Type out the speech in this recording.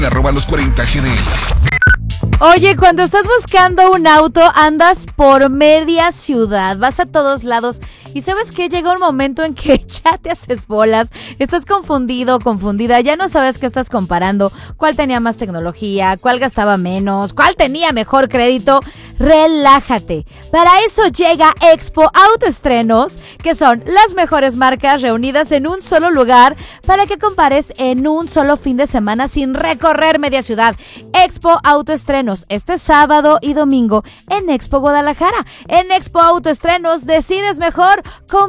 Los 40GD. Oye, cuando estás buscando un auto, andas por media ciudad, vas a todos lados y ¿sabes qué? Llega un momento en que ya te haces bolas, estás confundido, confundida, ya no sabes qué estás comparando, cuál tenía más tecnología, cuál gastaba menos, cuál tenía mejor crédito. Relájate. Para eso llega Expo Autoestrenos, que son las mejores marcas reunidas en un solo lugar para que compares en un solo fin de semana sin recorrer media ciudad. Expo Autoestrenos, este sábado y domingo en Expo Guadalajara. En Expo Autoestrenos decides mejor,